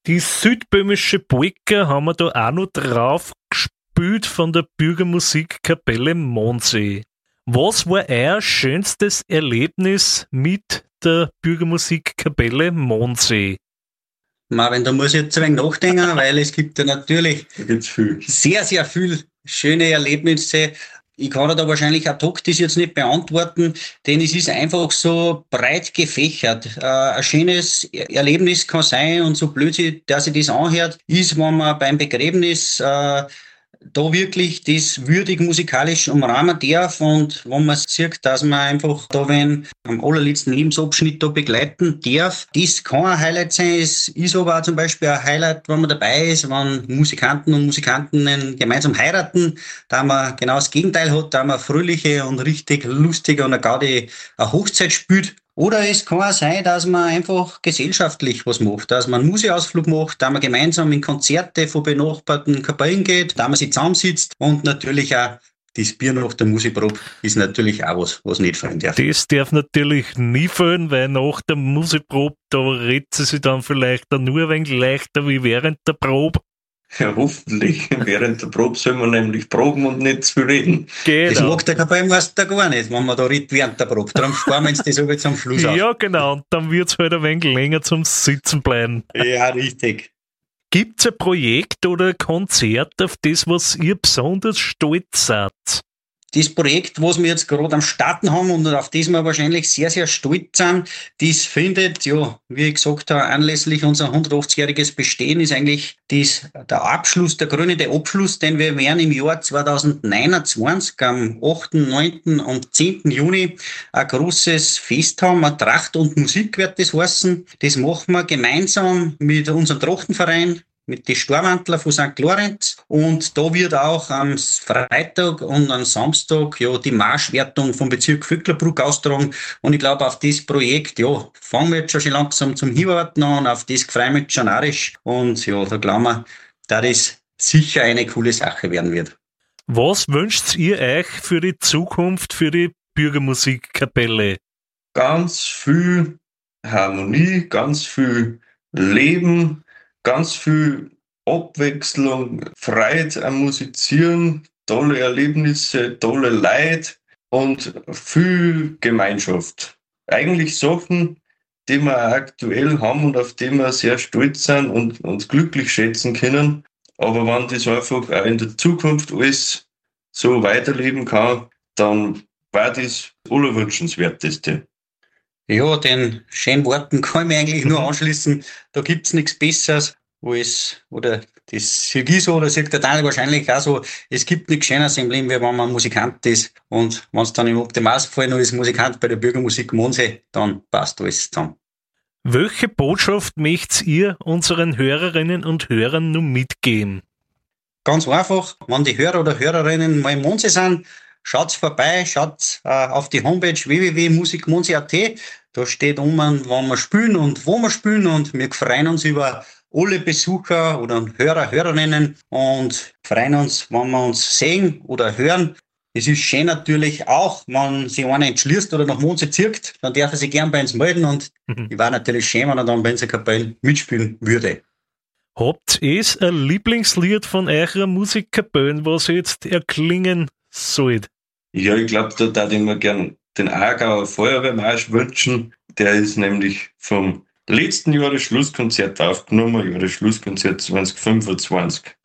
Die südböhmische Polka haben wir da auch noch drauf gespielt von der Bürgermusikkapelle Mondsee. Was war euer schönstes Erlebnis mit der Bürgermusikkapelle Mondsee? Marvin, da muss ich jetzt ein wenig nachdenken, weil es gibt ja natürlich sehr, sehr viel schöne Erlebnisse. Ich kann da wahrscheinlich ad hoc das jetzt nicht beantworten, denn es ist einfach so breit gefächert. Ein schönes Erlebnis kann sein, und so blöd, dass sich das anhört, ist, wenn man beim Begräbnis da wirklich das würdig musikalisch umrahmen darf, und wenn man sieht, dass man einfach da am allerletzten Lebensabschnitt da begleiten darf. Das kann ein Highlight sein. Es ist aber auch zum Beispiel ein Highlight, wenn man dabei ist, wenn Musikanten und Musikantinnen gemeinsam heiraten, da man genau das Gegenteil hat, da man fröhliche und richtig lustige und eine Gaudi eine Hochzeit spielt. Oder es kann auch sein, dass man einfach gesellschaftlich was macht, dass man einen Museausflug macht, dass man gemeinsam in Konzerte von benachbarten Kapellen geht, dass man sich zusammensitzt, und natürlich auch das Bier nach der Musikprobe ist natürlich auch was nicht fehlen darf. Das darf natürlich nie fehlen, weil nach der Musikprobe, da redet sie sich dann vielleicht nur ein wenig leichter wie während der Probe. Ja, hoffentlich. Während der Probe soll man nämlich proben und nicht zu viel reden. Genau. Das mag der Kapellmeister gar nicht, wenn man da redet während der Probe. Darum sparen wir uns das aber zum Schluss auf. Ja, genau. Und dann wird es halt ein wenig länger zum Sitzen bleiben. Ja, richtig. Gibt es ein Projekt oder ein Konzert, auf das, was ihr besonders stolz seid? Das Projekt, was wir jetzt gerade am Starten haben und auf das wir wahrscheinlich sehr, sehr stolz sind, das findet, ja, wie ich gesagt habe, anlässlich unser 180-jähriges Bestehen ist eigentlich der Abschluss, der krönende Abschluss, denn wir werden im Jahr 2029 am 8., 9. und 10. Juni ein großes Fest haben, ein Tracht- und Musik wird das heißen. Das machen wir gemeinsam mit unserem Trachtenverein, mit den Stormantler von St. Lorenz, und da wird auch am Freitag und am Samstag ja die Marschwertung vom Bezirk Vöcklerbruck austragen, und ich glaube, auf das Projekt, ja, fangen wir jetzt schon langsam zum Hinwarten an, auf das freue ich mich schon narrisch, und ja, da glauben wir, dass das sicher eine coole Sache werden wird. Was wünscht ihr euch für die Zukunft, für die Bürgermusikkapelle? Ganz viel Harmonie, ganz viel Leben, ganz viel Abwechslung, Freude am Musizieren, tolle Erlebnisse, tolle Leute und viel Gemeinschaft. Eigentlich Sachen, die wir aktuell haben und auf die wir sehr stolz sind und uns glücklich schätzen können. Aber wenn das einfach auch in der Zukunft alles so weiterleben kann, dann war das Allerwünschenswerteste. Ja, den schönen Worten kann ich mich eigentlich nur anschließen. Da gibt's nichts Besseres, oder das sehe ich so, oder sieht der Daniel wahrscheinlich auch so, es gibt nichts Schöneres im Leben, wie wenn man Musikant ist. Und wenn es dann im Optimalfall noch ist Musikant bei der Bürgermusik Mondsee, dann passt alles zusammen. Welche Botschaft möchtet ihr unseren Hörerinnen und Hörern nun mitgeben? Ganz einfach, wenn die Hörer oder Hörerinnen mal im Mondsee sind, schaut vorbei, schaut auf die Homepage www.musikmondsee.at. Da steht wann wir spielen und wo wir spielen, und wir freuen uns über alle Besucher oder Hörer, Hörerinnen, und freuen uns, wenn wir uns sehen oder hören. Es ist schön natürlich auch, wenn sich einer entschließt oder nach Mondsee zieht, dann darf er sich gern bei uns melden, und ich war natürlich schön, wenn er dann bei unserer Kapelle mitspielen würde. Habt ihr ein Lieblingslied von eurer Musikkapelle, was jetzt erklingen soll? Ja, ich glaube, da darf ich mir gern den Aargauer Feuerwehrmarsch wünschen. Der ist nämlich vom letzten Jahr das Schlusskonzert aufgenommen, das Schlusskonzert 2025.